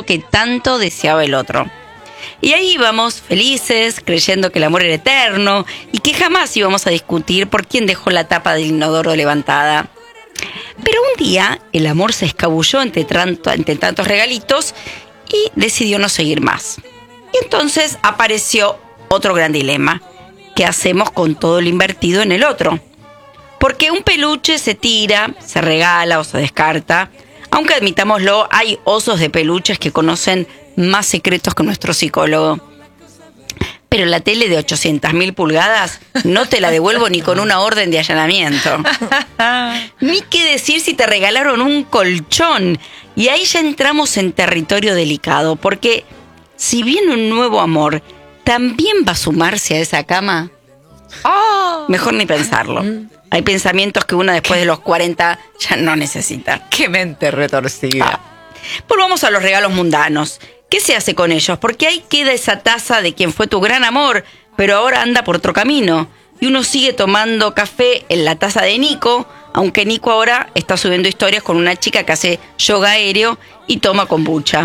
que tanto deseaba el otro. Y ahí íbamos, felices, creyendo que el amor era eterno y que jamás íbamos a discutir por quién dejó la tapa del inodoro levantada. Pero un día el amor se escabulló entre tantos regalitos y decidió no seguir más. Y entonces apareció otro gran dilema. ¿Qué hacemos con todo lo invertido en el otro? Porque un peluche se tira, se regala o se descarta. Aunque admitámoslo, hay osos de peluches que conocen más secretos que nuestro psicólogo. Pero la tele de 800.000 pulgadas no te la devuelvo ni con una orden de allanamiento. Ni qué decir si te regalaron un colchón. Y ahí ya entramos en territorio delicado, porque si viene un nuevo amor, ¿también va a sumarse a esa cama? Mejor ni pensarlo. Hay pensamientos que uno después de los 40 ya no necesita. ¡Qué mente retorcida! Volvamos a los regalos mundanos. ¿Qué se hace con ellos? Porque ahí queda esa taza de quien fue tu gran amor, pero ahora anda por otro camino. Y uno sigue tomando café en la taza de Nico, aunque Nico ahora está subiendo historias con una chica que hace yoga aéreo y toma kombucha.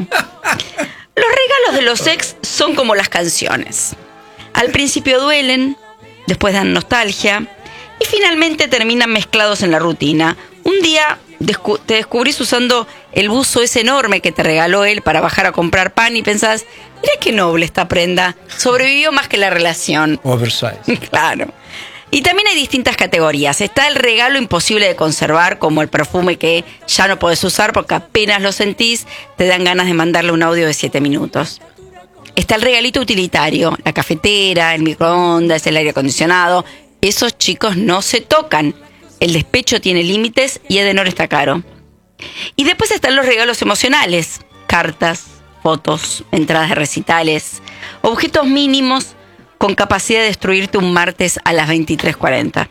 Los regalos de los ex son como las canciones. Al principio duelen, después dan nostalgia y finalmente terminan mezclados en la rutina. Un día te descubrís usando el buzo ese enorme que te regaló él para bajar a comprar pan y pensás, mira qué noble esta prenda, sobrevivió más que la relación. Oversize. Claro. Y también hay distintas categorías. Está el regalo imposible de conservar, como el perfume que ya no podés usar porque apenas lo sentís, te dan ganas de mandarle un audio de 7 minutos. Está el regalito utilitario, la cafetera, el microondas, el aire acondicionado. Esos chicos no se tocan. El despecho tiene límites y Edenor está caro. Y después están los regalos emocionales. Cartas, fotos, entradas de recitales, objetos mínimos con capacidad de destruirte un martes a las 23:40.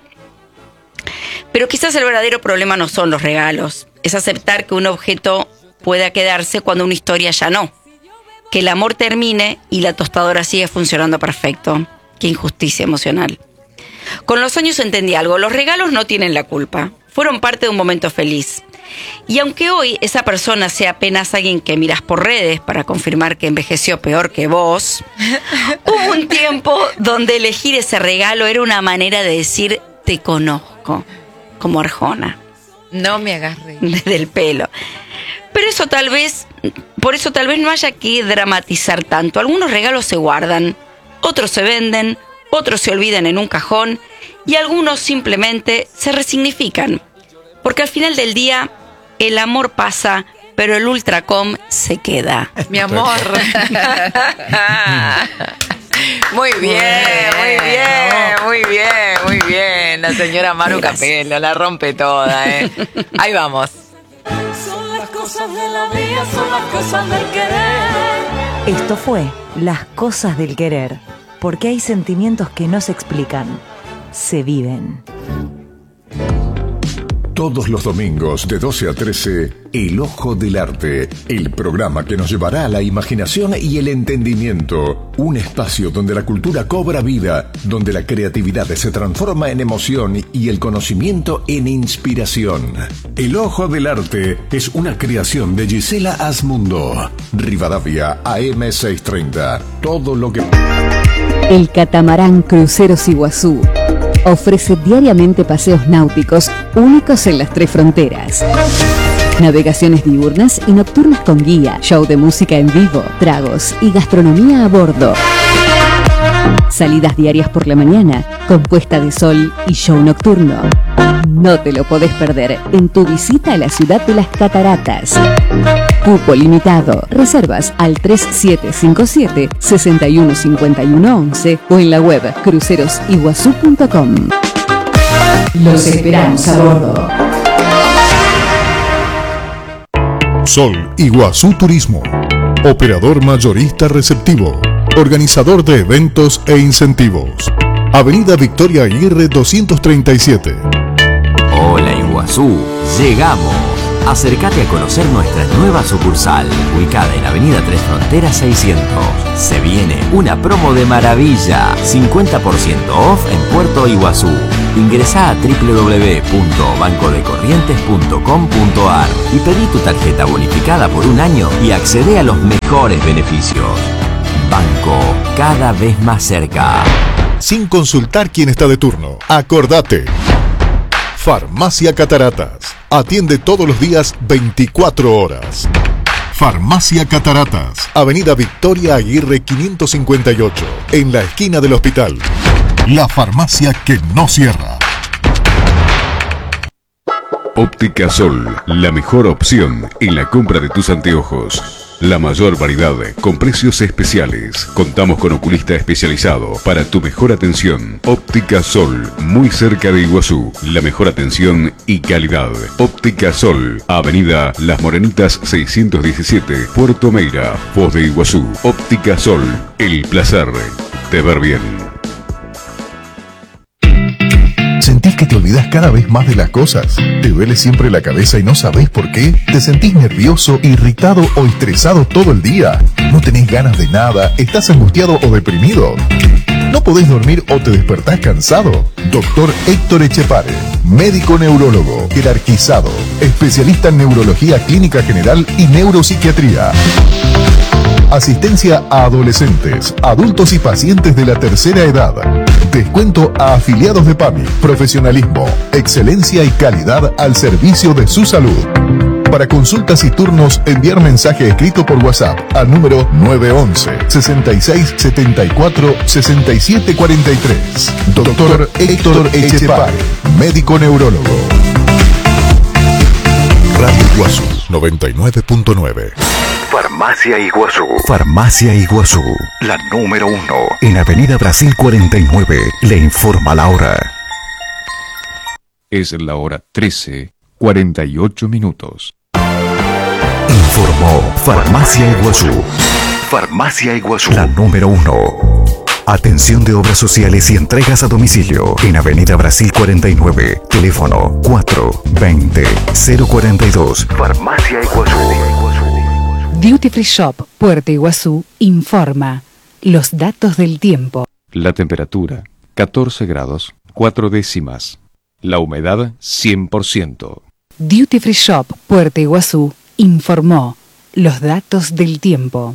Pero quizás el verdadero problema no son los regalos. Es aceptar que un objeto pueda quedarse cuando una historia ya no. Que el amor termine y la tostadora sigue funcionando perfecto. Qué injusticia emocional. Con los años entendí algo. Los regalos no tienen la culpa. Fueron parte de un momento feliz. Y aunque hoy esa persona sea apenas alguien que miras por redes para confirmar que envejeció peor que vos, hubo un tiempo donde elegir ese regalo era una manera de decir te conozco, como Arjona. No me hagas reír. Desde el pelo. Pero por eso tal vez no haya que dramatizar tanto. Algunos regalos se guardan, otros se venden, otros se olvidan en un cajón y algunos simplemente se resignifican. Porque al final del día, el amor pasa, pero el Ultracom se queda. Mi amor. Muy bien. La señora Maru Capello la rompe toda, Ahí vamos. Son las cosas de la vida, son las cosas del querer. Esto fue Las Cosas del Querer, porque hay sentimientos que no se explican, se viven. Todos los domingos de 12 a 13, El Ojo del Arte, el programa que nos llevará a la imaginación y el entendimiento. Un espacio donde la cultura cobra vida, donde la creatividad se transforma en emoción y el conocimiento en inspiración. El Ojo del Arte es una creación de Gisela Asmundo. Rivadavia, AM 630. Todo lo que... El catamarán Cruceros Iguazú ofrece diariamente paseos náuticos únicos en las 3 fronteras. Navegaciones diurnas y nocturnas con guía, show de música en vivo, tragos y gastronomía a bordo. Salidas diarias por la mañana, con puesta de sol y show nocturno. No te lo podés perder en tu visita a la ciudad de las cataratas. Cupo limitado. Reservas al 3757-615111 o en la web crucerosiguazú.com. Los esperamos a bordo. Sol Iguazú Turismo. Operador mayorista receptivo. Organizador de eventos e incentivos. Avenida Victoria Aguirre 237. Hola Iguazú, llegamos. Acércate a conocer nuestra nueva sucursal, ubicada en Avenida Tres Fronteras 600. Se viene una promo de maravilla, 50% off en Puerto Iguazú. Ingresá a www.bancodecorrientes.com.ar y pedí tu tarjeta bonificada por un año y accede a los mejores beneficios. Banco, cada vez más cerca. Sin consultar quién está de turno. Acordate. Farmacia Cataratas. Atiende todos los días 24 horas. Farmacia Cataratas. Avenida Victoria Aguirre 558. En la esquina del hospital. La farmacia que no cierra. Óptica Sol, la mejor opción en la compra de tus anteojos. La mayor variedad con precios especiales. Contamos con oculista especializado para tu mejor atención. Óptica Sol, muy cerca de Iguazú. La mejor atención y calidad. Óptica Sol, Avenida Las Morenitas 617, Puerto Meira, Foz de Iguazú. Óptica Sol, el placer de ver bien. ¿Sentís que te olvidás cada vez más de las cosas? ¿Te duele siempre la cabeza y no sabés por qué? ¿Te sentís nervioso, irritado o estresado todo el día? ¿No tenés ganas de nada? ¿Estás angustiado o deprimido? ¿No podés dormir o te despertás cansado? Doctor Héctor Echepare, médico neurólogo, jerarquizado, especialista en neurología clínica general y neuropsiquiatría. Asistencia a adolescentes, adultos y pacientes de la tercera edad. Descuento a afiliados de PAMI. Profesionalismo, excelencia y calidad al servicio de su salud. Para consultas y turnos, enviar mensaje escrito por WhatsApp al número 911-6674-6743. Doctor Héctor Echepare, médico neurólogo. Radio Iguazú 99.9. Farmacia Iguazú. Farmacia Iguazú, la número 1. En Avenida Brasil 49. Le informa la hora. Es la hora 13:48. Informó Farmacia Iguazú. Farmacia Iguazú. La número 1. Atención de obras sociales y entregas a domicilio. En Avenida Brasil 49. Teléfono 420-042. Farmacia Iguazú. Duty Free Shop, Puerto Iguazú, informa los datos del tiempo. La temperatura, 14 grados, 4 décimas. La humedad, 100%. Duty Free Shop, Puerto Iguazú, informó los datos del tiempo.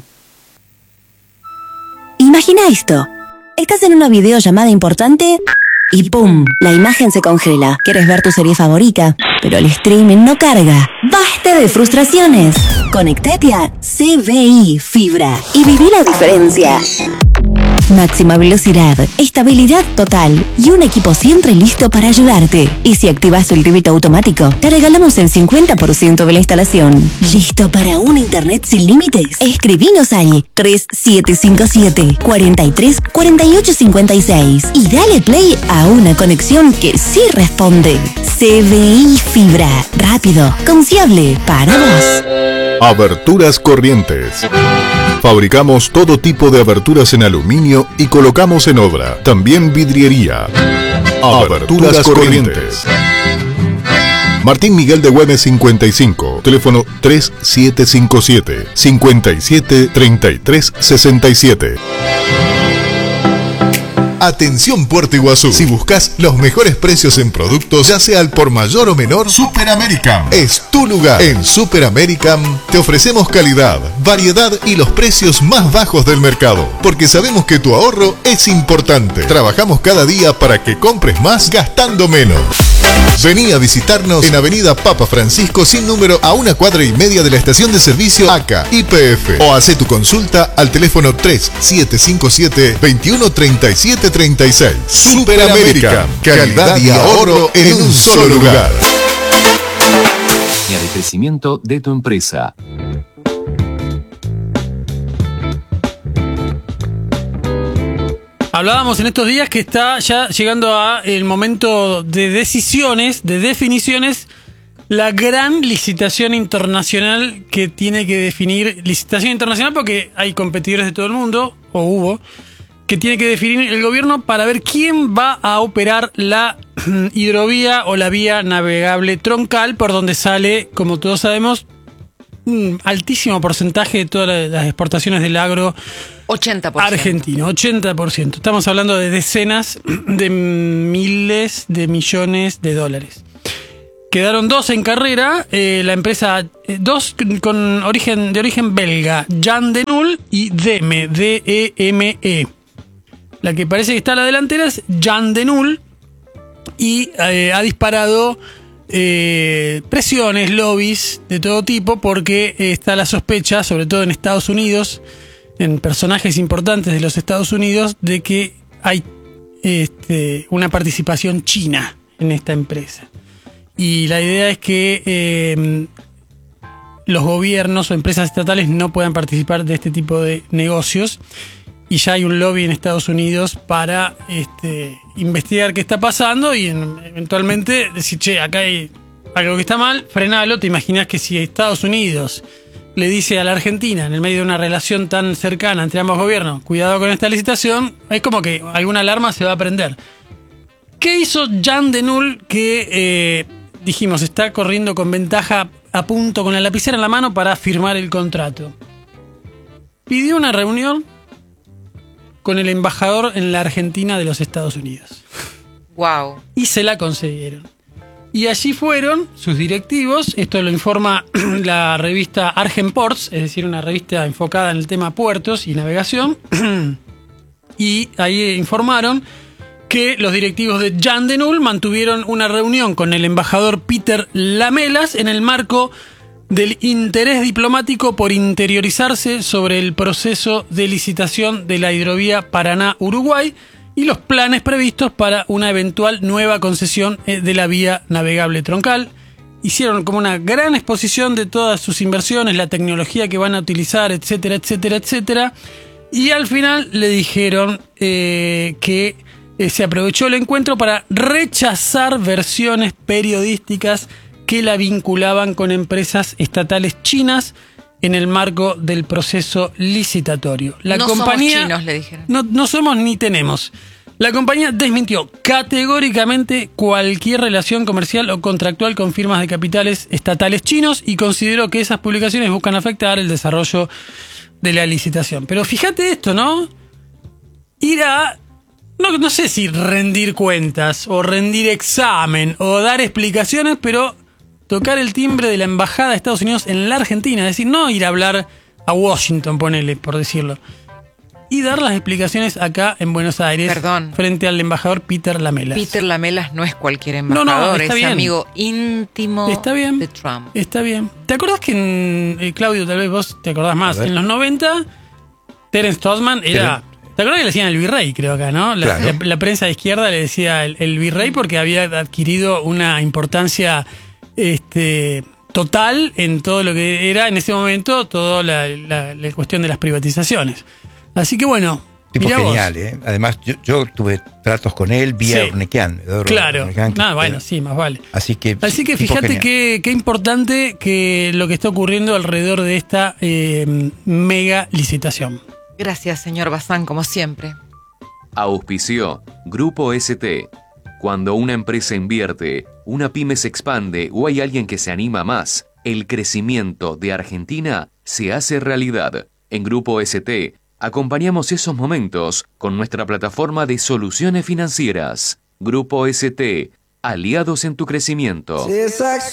Imagina esto. Estás en una videollamada importante y ¡pum! La imagen se congela. ¿Quieres ver tu serie favorita? Pero el streaming no carga. ¡Basta de frustraciones! Conectate a CBI Fibra y viví la diferencia. Máxima velocidad, estabilidad total y un equipo siempre listo para ayudarte. Y si activas el débito automático, te regalamos el 50% de la instalación. ¿Listo para un internet sin límites? Escribinos al 3757-434856 y dale play a una conexión que sí responde. CBI Fibra, rápido, confiable, para vos. Aberturas Corrientes. Fabricamos todo tipo de aberturas en aluminio y colocamos en obra. También vidriería. Aberturas Corrientes. Martín Miguel de Güemes 55. Teléfono 3757-573367. Atención Puerto Iguazú. Si buscas los mejores precios en productos, ya sea al por mayor o menor, Super American es tu lugar. En Super American te ofrecemos calidad, variedad y los precios más bajos del mercado, porque sabemos que tu ahorro es importante. Trabajamos cada día para que compres más gastando menos. Vení a visitarnos en Avenida Papa Francisco sin número a 1,5 cuadras de la estación de servicio ACA YPF o hace tu consulta al teléfono 3757-213736. Super American, calidad y ahorro en un solo lugar. De crecimiento de tu empresa. Hablábamos en estos días que está ya llegando a el momento de decisiones, de definiciones, la gran licitación internacional que tiene que definir, licitación internacional porque hay competidores de todo el mundo, o hubo, que tiene que definir el gobierno para ver quién va a operar la hidrovía o la vía navegable troncal por donde sale, como todos sabemos, un altísimo porcentaje de todas las exportaciones del agro 80%. Argentino, 80%. Estamos hablando de decenas de miles de millones de dólares. Quedaron 2 en carrera, la empresa, 2 con de origen belga, Jan de Nul y Deme, D-E-M-E. La que parece que está a la delantera es Jan de Nul y ha disparado presiones, lobbies de todo tipo, porque está la sospecha, sobre todo en Estados Unidos, en personajes importantes de los Estados Unidos, de que hay una participación china en esta empresa. Y la idea es que los gobiernos o empresas estatales no puedan participar de este tipo de negocios. Y ya hay un lobby en Estados Unidos para investigar qué está pasando y eventualmente decir, che, acá hay algo que está mal, frenalo. Te imaginas que si Estados Unidos le dice a la Argentina, en el medio de una relación tan cercana entre ambos gobiernos, cuidado con esta licitación, es como que alguna alarma se va a prender. ¿Qué hizo Jan de Nul que, dijimos, está corriendo con ventaja a punto con la lapicera en la mano para firmar el contrato? Pidió una reunión con el embajador en la Argentina de los Estados Unidos. Wow. Y se la concedieron. Y allí fueron sus directivos, esto lo informa la revista Argenports, es decir, una revista enfocada en el tema puertos y navegación, y ahí informaron que los directivos de Jan de Nul mantuvieron una reunión con el embajador Peter Lamelas en el marco del interés diplomático por interiorizarse sobre el proceso de licitación de la hidrovía Paraná-Uruguay y los planes previstos para una eventual nueva concesión de la vía navegable troncal. Hicieron como una gran exposición de todas sus inversiones, la tecnología que van a utilizar, etcétera, etcétera, etcétera. Y al final le dijeron que se aprovechó el encuentro para rechazar versiones periodísticas que la vinculaban con empresas estatales chinas en el marco del proceso licitatorio. La compañía, somos chinos, le dijeron. No somos ni tenemos. La compañía desmintió categóricamente cualquier relación comercial o contractual con firmas de capitales estatales chinos y consideró que esas publicaciones buscan afectar el desarrollo de la licitación. Pero fíjate esto, ¿no? Ir a... No sé si rendir cuentas o rendir examen o dar explicaciones, pero tocar el timbre de la embajada de Estados Unidos en la Argentina, es decir, no ir a hablar a Washington, ponele, por decirlo, y dar las explicaciones acá en Buenos Aires. Perdón. Frente al embajador Peter Lamelas. Peter Lamelas no es cualquier embajador, está es bien. Amigo íntimo de Trump. Está bien. ¿Te acordás que Claudio, tal vez vos te acordás más, en los 90, Terence Tostman era... ¿Te acuerdas que le decían el virrey, creo acá, no? La prensa de izquierda le decía el virrey porque había adquirido una importancia total en todo lo que era en ese momento toda la cuestión de las privatizaciones. Así que bueno, tipo genial, ¿eh? Además, yo tuve tratos con él vía Urnequian. Claro. Bueno, sí, más vale. Así que fíjate qué importante que lo que está ocurriendo alrededor de esta mega licitación. Gracias, señor Bazán, como siempre. Auspició Grupo ST. Cuando una empresa invierte, una pyme se expande o hay alguien que se anima más, el crecimiento de Argentina se hace realidad. En Grupo ST, acompañamos esos momentos con nuestra plataforma de soluciones financieras. Grupo ST, aliados en tu crecimiento.